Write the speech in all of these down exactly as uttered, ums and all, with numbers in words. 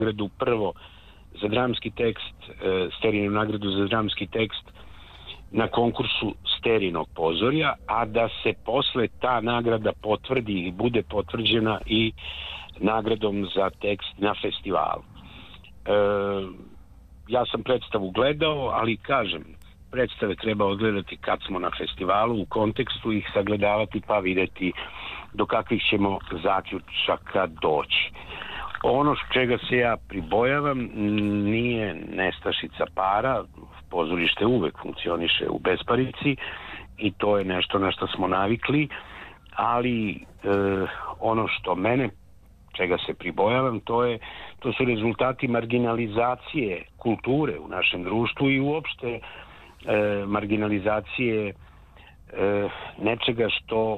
nagradu prvo za dramski tekst, Sterinu nagradu za dramski tekst na konkursu Sterinog pozorja, a da se posle ta nagrada potvrdi i bude potvrđena i nagradom za tekst na festivalu. E, ja sam predstavu gledao, ali kažem, predstave treba odgledati kad smo na festivalu, u kontekstu ih sagledavati pa videti do kakvih ćemo zaključaka doći. Ono čega se ja pribojavam nije nestašica para, pozorište uvek funkcioniše u besparici i to je nešto na što smo navikli, ali e, ono što mene, čega se pribojavam, to je, to su rezultati marginalizacije kulture u našem društvu i uopšte e, marginalizacije e, nečega što e,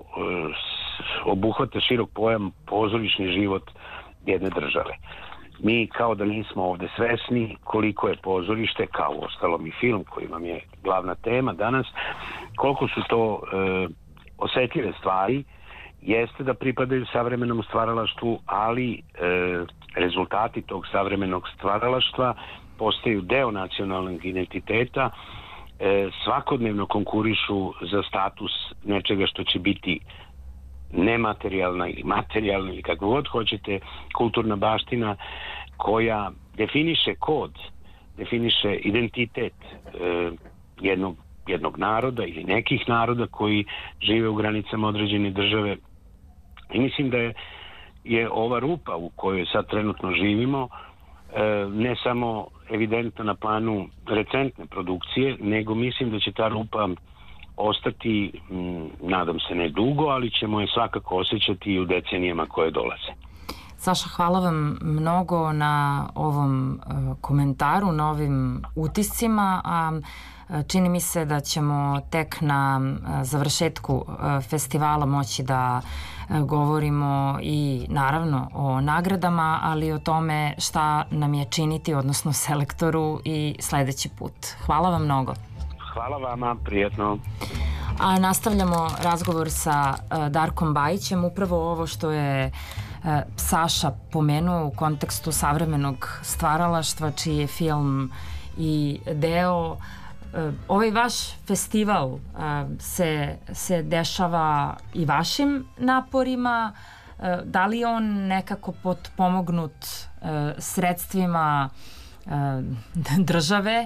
obuhvata širok pojam pozorišni život jedne države. Mi kao da nismo ovde svesni koliko je pozorište, kao uostalom i film koji vam je glavna tema danas, koliko su to e, osetljive stvari, jeste da pripadaju savremenom stvaralaštvu, ali e, rezultati tog savremenog stvaralaštva postaju deo nacionalnog identiteta, e, svakodnevno konkurišu za status nečega što će biti nematerijalna ili materijalna ili kako god hoćete, kulturna baština koja definiše kod, definiše identitet e, jednog, jednog naroda ili nekih naroda koji žive u granicama određene države. I mislim da je, je ova rupa u kojoj sad trenutno živimo e, ne samo evidentna na planu recentne produkcije, nego mislim da će ta rupa ostati, m, nadam se ne dugo, ali ćemo je svakako osjećati i u decenijama koje dolaze. Saša, hvala vam mnogo na ovom uh, komentaru, na ovim utiscima, a uh, čini mi se da ćemo tek na uh, završetku uh, festivala moći da uh, govorimo i naravno o nagradama, ali i o tome šta nam je činiti, odnosno selektoru i sledeći put. Hvala vam mnogo. Hvala vama, prijatno. A nastavljamo razgovor sa uh, Darkom Bajićem, upravo ovo što je uh, Saša pomenuo u kontekstu savremenog stvaralaštva, čiji je film i deo. Uh, ovaj vaš festival uh, se, se dešava i vašim naporima, uh, da li je on nekako potpomognut uh, sredstvima uh, države?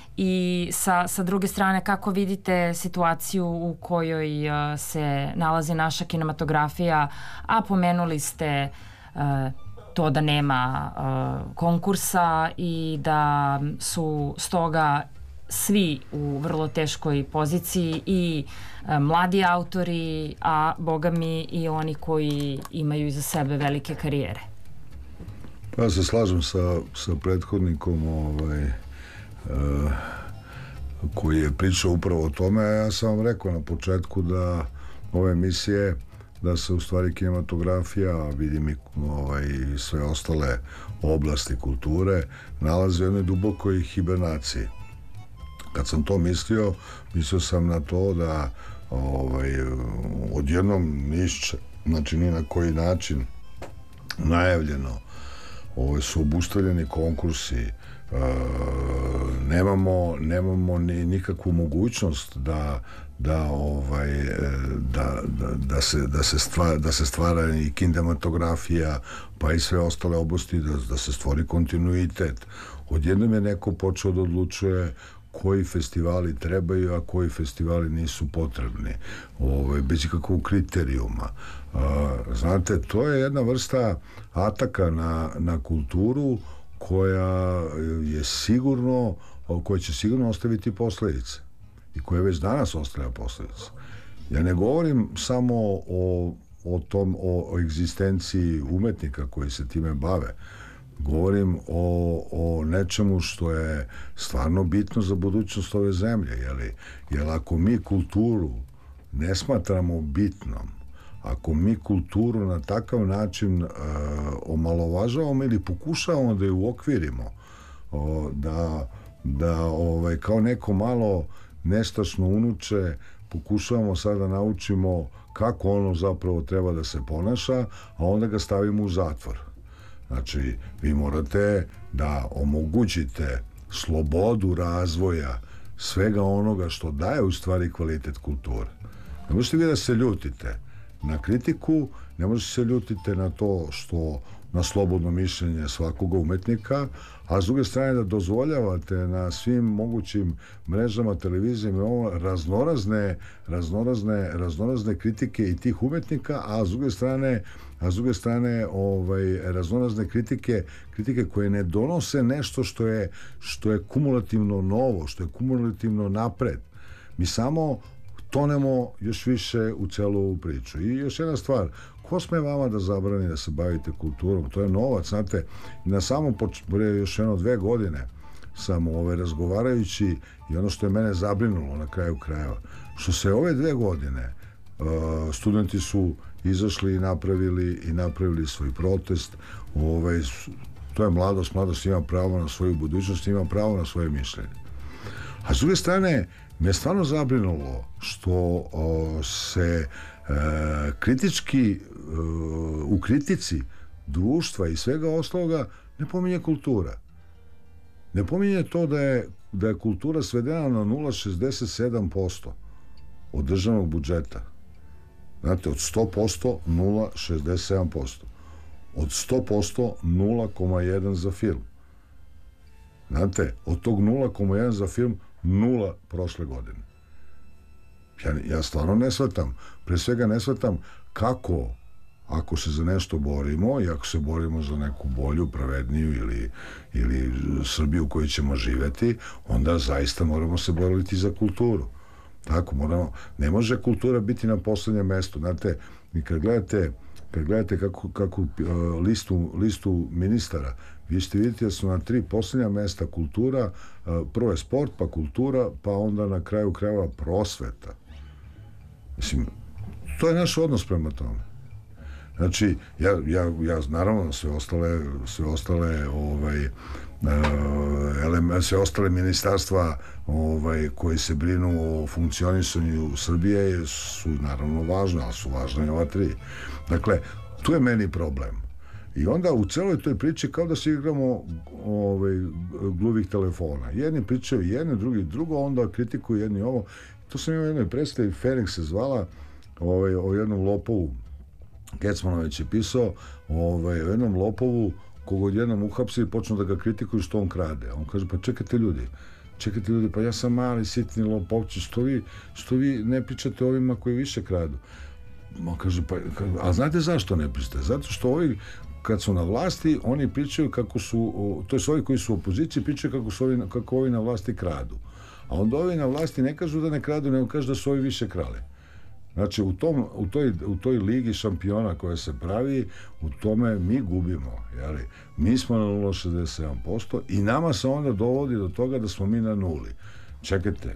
I sa, sa druge strane, kako vidite situaciju u kojoj uh, se nalazi naša kinematografija, a pomenuli ste uh, to da nema uh, konkursa i da su stoga svi u vrlo teškoj poziciji i uh, mladi autori, a boga mi i oni koji imaju iza sebe velike karijere. Pa ja se slažem sa, sa prethodnikom ovaj, Uh, koji je pričao upravo o tome, a ja sam vam rekao na početku da ove emisije, da se u stvari kinematografija, vidim i ovaj, sve ostale oblasti kulture, nalaze u jednoj dubokoj hibernaciji. Kad sam to mislio, mislio sam na to da ovaj, odjednom nišće, znači ni na koji način najavljeno, ovaj, su obustavljeni konkursi, Uh, nemamo nemamo ni nikakvu mogućnost da da ovaj da da da se da se stvara da se stvara i kinematografija, pa i sve ostale oblasti, da da se stvori kontinuitet. Odjednom je neko počeo da odlučuje koji festivali trebaju, a koji festivali nisu potrebni, ovaj, bez ikakvog kriterijuma. Uh, znate, to je jedna vrsta ataka na, na kulturu koja je sigurno, koja će sigurno ostaviti posledice i koja već danas ostavlja posledice. Ja ne govorim samo o, o tom, o, o egzistenciji umetnika koji se time bave. Govorim o, o nečemu što je stvarno bitno za budućnost ove zemlje, jeli? Jer ako mi kulturu ne smatramo bitnom, ako mi kulturu na takav način uh, omalovažavamo ili pokušavamo da je uokvirimo, uh, da, da ovaj, kao neko malo nestašno unuče pokušavamo sad da naučimo kako ono zapravo treba da se ponaša, a onda ga stavimo u zatvor. Znači, vi morate da omogućite slobodu razvoja svega onoga što daje u stvari kvalitet kulture. Ne možete vi da se ljutite na kritiku, ne možete se ljutite na to što na slobodno mišljenje svakoga umetnika, a s druge strane da dozvoljavate na svim mogućim mrežama, televizijama raznorazne, raznorazne, raznorazne kritike i tih umetnika, a s druge strane, a s druge strane ovaj, raznorazne kritike, kritike koje ne donose nešto što je, što je kumulativno novo, što je kumulativno napred. Mi samo tonemo još više u celu ovu priču. I još jedna stvar, ko sme vama da zabrani da se bavite kulturom? To je novac, znate, na samom početku, još jedno dve godine sam ovaj, razgovarajući i ono što je mene zabrinulo na kraju krajeva, što se ove dve godine uh, studenti su izašli i napravili i napravili svoj protest. Ovaj, to je mladost, mladost ima pravo na svoju budućnost, ima pravo na svoje mišljenje. A s druge strane, me je stvarno zabrinulo što o, se e, kritički e, u kritici društva i svega ostaloga ne pominje kultura. Ne pominje to da je, da je kultura svedena na nula zarez šezdeset sedam posto od državnog budžeta. Znate, od sto posto nula zarez šezdeset sedam posto. Od sto posto nula zarez jedan za film. Znate, od tog nula zarez jedan za film nula prošle godine. Ja, ja stvarno ne shvatam, pre svega ne shvatam kako, ako se za nešto borimo i ako se borimo za neku bolju, pravedniju ili, ili Srbiju u kojoj ćemo živeti, onda zaista moramo se boriti za kulturu. Tako, moramo, ne može kultura biti na poslednjem mestu. Znate, i kad gledate, kad gledate kako, kako uh, listu, listu ministara, vi ćete vidjeti da su na tri posljednja mesta kultura, prvo je sport, pa kultura, pa onda na kraju krajeva prosveta. Mislim, to je naš odnos prema tome. Znači, ja, ja, ja naravno sve ostale, sve ostale ovaj, ele, sve ostale ministarstva ovaj, koji se brinu o funkcionisanju Srbije su naravno važne, ali su važne i ova tri. Dakle, tu je meni problem. I onda u celoj toj priči kao da se igramo ovaj, gluvih telefona. Jedni pričaju jedno, drugi drugo, onda kritikuju jedni ovo. To sam imao u jednoj predstavi, Ferenc se zvala, ovaj, o jednom lopovu, Kecmanović je pisao, ovaj, o jednom lopovu koga odjednom uhapsi i počnu da ga kritikuju što on krade. On kaže, pa čekajte ljudi, čekajte ljudi, pa ja sam mali, sitni lopovči, što vi, što vi ne pričate ovima koji više kradu? On kaže, pa, a znate zašto ne pričate? Zato što ovi kad su na vlasti, oni pričaju kako su, to je ovi koji su u opoziciji, pričaju kako su ovi, kako ovi na vlasti kradu. A onda ovi na vlasti ne kažu da ne kradu, nego kažu da su ovi više krali. Znači, u, tom, u, toj, u toj ligi šampiona koja se pravi, u tome mi gubimo. Jeli? Mi smo na nula zarez šezdeset sedam posto i nama se onda dovodi do toga da smo mi na nuli. Čekajte,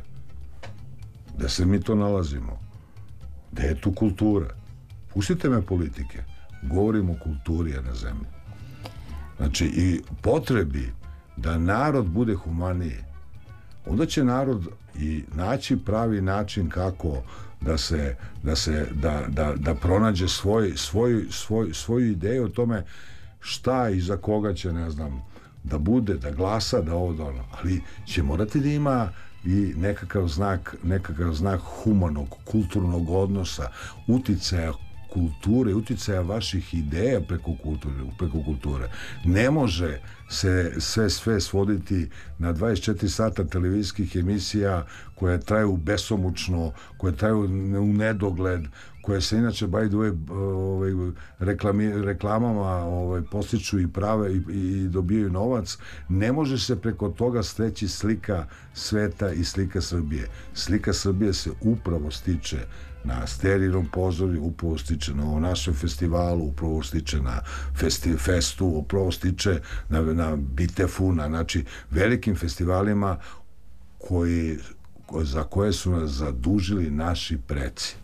da se mi to nalazimo. Gde je tu kultura? Pustite me politike. Govorimo o kulturi na zemlji. Znači, i potrebi da narod bude humaniji, onda će narod i naći pravi način kako da se, da se, da, da, da pronađe svoj, svoj, svoj, svoju ideju o tome šta i za koga će, ne znam, da bude, da glasa, da ovo, da ono. Ali će morati da ima i nekakav znak, nekakav znak humanog, kulturnog odnosa, uticaja kulture, uticaja vaših ideja preko kulture, preko kulture. Ne može se sve sve svoditi na dvadeset četiri sata televizijskih emisija koje traju besomučno, koje traju u nedogled, koje se inače by the way ovaj, reklami, reklamama ovaj, postiču i prave i, i dobijaju novac. Ne može se preko toga steći slika sveta i slika Srbije. Slika Srbije se upravo stiče na Sterinom pozorju, upravo stiče na ovom našem festivalu, upravo stiče na festi, festu, upravo stiče na, na Bitefu, na znači, velikim festivalima koji, za koje su nas zadužili naši preci.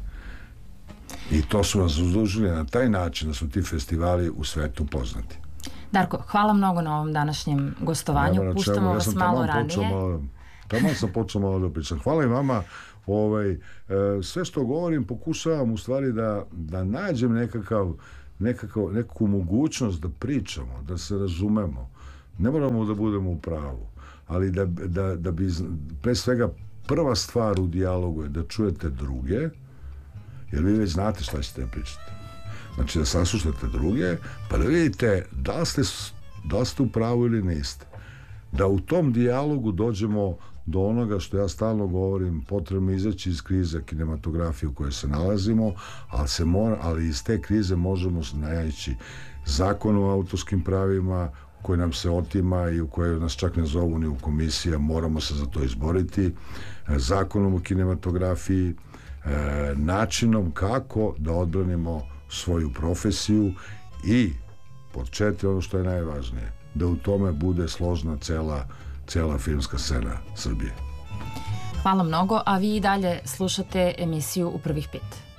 I to su nas zadužili na taj način da su ti festivali u svetu poznati. Darko, hvala mnogo na ovom današnjem gostovanju. Puštamo ja vas malo ranije. Malo, tamo sam počeo malo da pričam. Hvala i vama. Ovaj, sve što govorim pokušavam u stvari da, da nađem nekakav nekako, neku mogućnost da pričamo, da se razumemo. Ne moramo da budemo u pravu, ali da, da, da bi, pre svega, prva stvar u dijalogu je da čujete druge, jer vi već znate šta ćete pričati. Znači da saslušate druge, pa da vidite da li ste, da li ste u pravu ili niste. Da u tom dijalogu dođemo do onoga što ja stalno govorim, potrebno izaći iz krize kinematografije u kojoj se nalazimo, ali, se mora, ali iz te krize možemo naći zakon o autorskim pravima koji nam se otima i u kojoj nas čak ne zovu ni u komisija, moramo se za to izboriti, zakonom o kinematografiji, načinom kako da odbranimo svoju profesiju i pod četiri, ono što je najvažnije, da u tome bude složna cela, cela filmska scena Srbije. Hvala mnogo, a vi i dalje slušate emisiju U prvih pet.